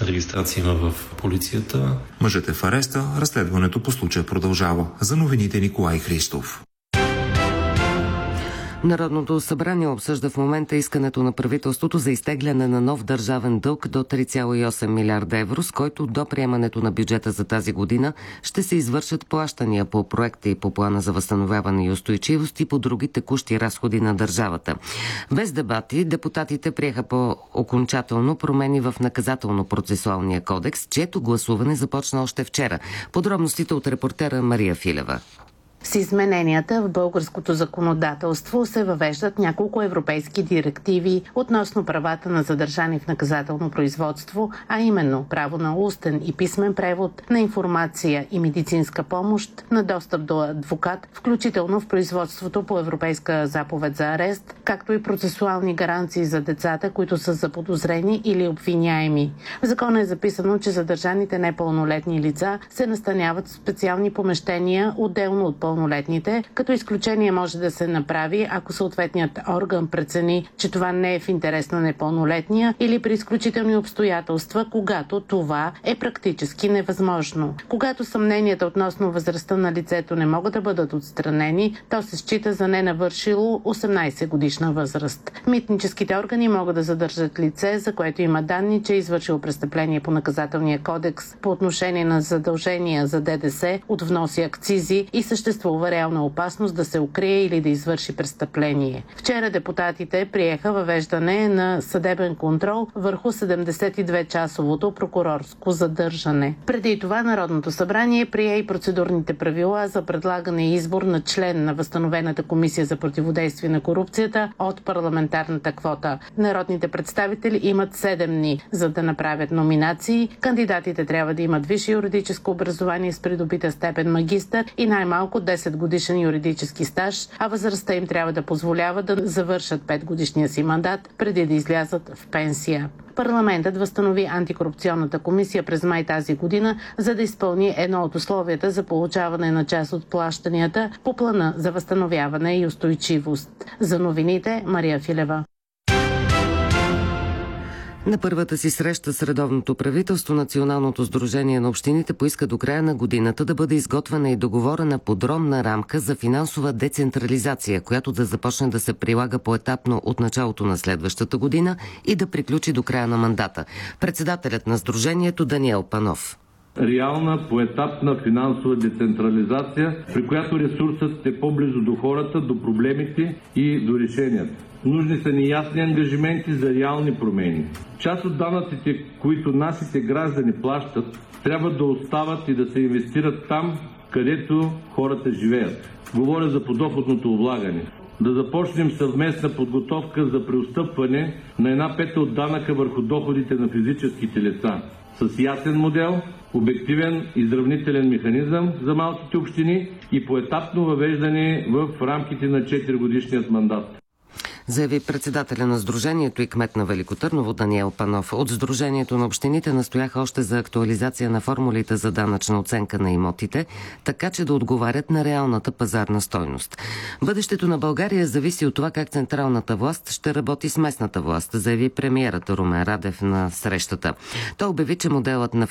регистрация има в полицията. Мъжът е в ареста, разследването по случая продължава. За новините Николай Христов. Народното събрание обсъжда в момента искането на правителството за изтегляне на нов държавен дълг до 3,8 милиарда евро, с който до приемането на бюджета за тази година ще се извършат плащания по проекта и по плана за възстановяване и устойчивост и по други текущи разходи на държавата. Без дебати, депутатите приеха по-окончателно промени в наказателно-процесуалния кодекс, чието гласуване започна още вчера. Подробностите от репортера Мария Филева. С измененията в българското законодателство се въвеждат няколко европейски директиви относно правата на задържани в наказателно производство, а именно право на устен и писмен превод, на информация и медицинска помощ, на достъп до адвокат, включително в производството по Европейска заповед за арест, както и процесуални гаранции за децата, които са заподозрени или обвиняеми. В закона е записано, че задържаните непълнолетни лица се настаняват в специални помещения, отделно от пълнолетните, като изключение може да се направи, ако съответният орган прецени, че това не е в интерес на непълнолетния или при изключителни обстоятелства, когато това е практически невъзможно. Когато съмненията относно възрастта на лицето не могат да бъдат отстранени, то се счита за ненавършило 18 годишна възраст. Митническите органи могат да задържат лице, за което има данни, че е извършило престъпление по наказателния кодекс по отношение на задължения за ДДС от внос и акцизи и съществува реална опасност да се укрие или да извърши престъпление. Вчера депутатите приеха въвеждане на съдебен контрол върху 72-часовото прокурорско задържане. Преди това Народното събрание прие и процедурните правила за предлагане и избор на член на възстановената комисия за противодействие на корупцията от парламентарната квота. Народните представители имат 7 дни, за да направят номинации. Кандидатите трябва да имат висше юридическо образование с придобита степен магистър и най-малко 10 годишен юридически стаж, а възрастта им трябва да позволява да завършат 5 годишния си мандат преди да излязат в пенсия. Парламентът възстанови антикорупционната комисия през май тази година, за да изпълни едно от условията за получаване на част от плащанията по плана за възстановяване и устойчивост. За новините Мария Филева. На първата си среща с редовното правителство, Националното сдружение на общините поиска до края на годината да бъде изготвена и договорена подробна рамка за финансова децентрализация, която да започне да се прилага поетапно от началото на следващата година и да приключи до края на мандата. Председателят на сдружението Даниел Панов. Реална поетапна финансова децентрализация, при която ресурсът е по-близо до хората, до проблемите и до решенията. Нужни са ни ясни ангажименти за реални промени. Част от данъците, които нашите граждани плащат, трябва да остават и да се инвестират там, където хората живеят. Говоря за подоходното облагане. Да започнем съвместна подготовка за преотстъпване на 1/5 от данъка върху доходите на физическите лица. С ясен модел, обективен изравнителен механизъм за малките общини и поетапно въвеждане в рамките на 4-годишният мандат. Заяви председателя на Сдружението и кмет на Велико Търново Даниел Панов. От Сдружението на общините настояха още за актуализация на формулите за данъчна оценка на имотите, така че да отговарят на реалната пазарна стойност. Бъдещето на България зависи от това как централната власт ще работи с местната власт, заяви премиерът Румен Радев на срещата. Той обяви, че моделът на